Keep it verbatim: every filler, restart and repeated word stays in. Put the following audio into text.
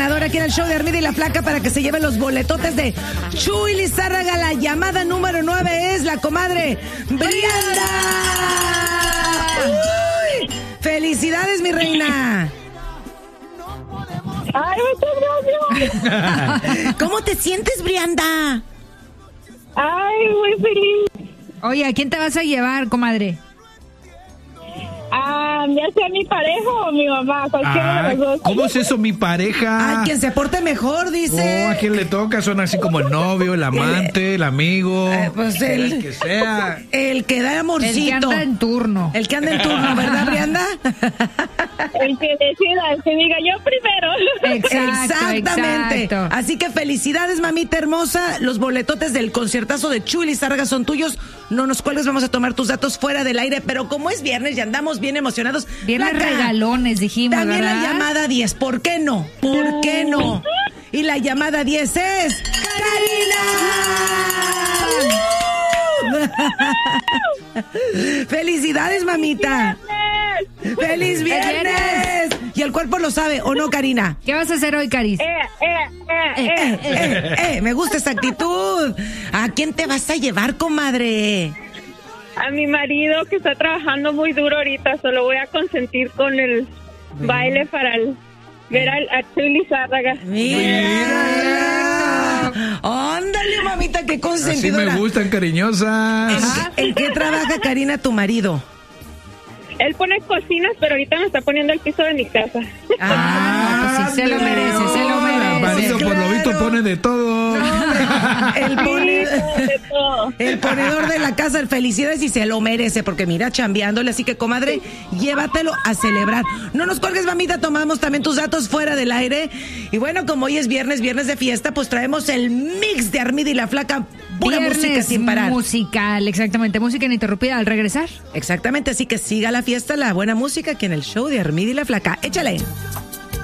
ganadora aquí en el show de Armida y la Flaca para que se lleven los boletotes de Chuy Lizárraga. La llamada número nueve es la comadre Brianda. ¡Uy! ¡Felicidades, mi reina! ¡Ay, muchas gracias! ¿Cómo te sientes, Brianda? ¡Ay, muy feliz! Oye, ¿a quién te vas a llevar, comadre? Ah, ya sea mi pareja o mi mamá, cualquiera Ah, de los dos. ¿cómo es eso, mi pareja? Ay, quien se porte mejor, dice. Oh, ¿a quién le toca? Son así como el novio, el amante, el amigo. Eh, pues el, el que sea. El que da amorcito. El que anda en turno. El que anda en turno, ¿verdad, Brianda? El que decida, el que diga yo primero. Exacto, Exactamente. exacto. Así que felicidades, mamita hermosa. Los boletotes del conciertazo de Chuy Lizárraga son tuyos. No nos cuelgues, vamos a tomar tus datos fuera del aire. Pero como es viernes y andamos bien emocionados. Viernes Flaca, regalones, dijimos, también ¿verdad? la llamada diez. ¿Por qué no? ¿Por qué no? Y la llamada diez es Karina. ¡Felicidades, mamita! ¡Feliz viernes! Y el cuerpo lo sabe, ¿o no, Karina? ¿Qué vas a hacer hoy, Caris? Eh, eh, eh, Eh, eh. eh, eh, eh, me gusta esa actitud. ¿A quién te vas a llevar, comadre? A mi marido que está trabajando muy duro ahorita, solo voy a consentir con el baile para el, ver al, a Chuy Lizárraga. Mira. Ándale, mamita, qué Así consentidora. me gustan, cariñosas. ¿En, en qué trabaja, Karina, tu marido? Él pone cocinas, pero ahorita me está poniendo el piso de mi casa. Ah, no, pues sí, se lo merece, se lo merece. Marido, por lo visto, pone de todo. El, pone- de todo. el ponedor de la casa, el felicidades y se lo merece, porque mira, chambeándole, así que, comadre, llévatelo a celebrar. No nos cuelgues, mamita, tomamos también tus datos fuera del aire. Y bueno, como hoy es viernes, viernes de fiesta, pues traemos el mix de Armida y la Flaca, pura Viernes música sin parar. musical, exactamente, música ininterrumpida al regresar. Exactamente, así que siga la fiesta, la buena música aquí en el show de Armida y la Flaca. Échale.